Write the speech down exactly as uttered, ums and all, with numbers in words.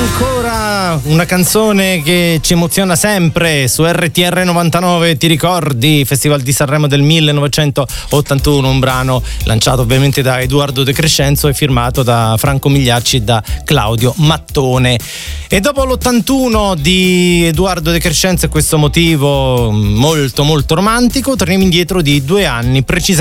Ancora una canzone che ci emoziona sempre su R T R novantanove, ti ricordi? Festival di Sanremo del millenovecentottantuno, un brano lanciato ovviamente da Edoardo De Crescenzo e firmato da Franco Migliacci e da Claudio Mattone. E dopo l'ottantuno di Edoardo De Crescenzo e questo motivo molto molto romantico, torniamo indietro di due anni, precisamente